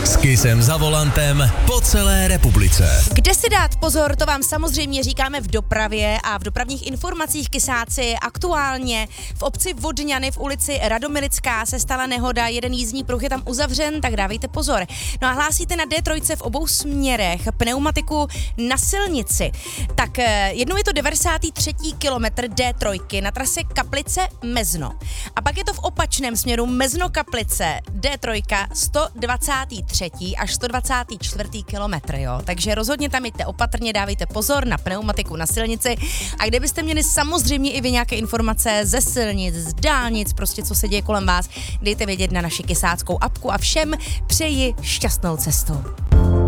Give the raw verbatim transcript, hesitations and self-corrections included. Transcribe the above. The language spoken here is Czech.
S Kissem za volantem po celé republice. Kde si dát pozor, to vám samozřejmě říkáme v dopravě a v dopravních informacích, Kisáci. Aktuálně v obci Vodňany v ulici Radomilická se stala nehoda, jeden jízdní pruh je tam uzavřen, tak dávejte pozor. No a hlásíte na D tři v obou směrech pneumatiku na silnici. Tak jednou je to devadesátý třetí kilometr D tři na trase Kaplice Mezno. A pak je to v opačném směru Mezno Kaplice D tři sto dvacátý třetí až sto dvacátý čtvrtý kilometr, jo. Takže rozhodně tam jděte opatrně, dávejte pozor na pneumatiku na silnici. A kdybyste měli samozřejmě i vy nějaké informace ze silnic, z dálnic, prostě co se děje kolem vás, dejte vědět na naši kisáckou apku a všem přeji šťastnou cestu.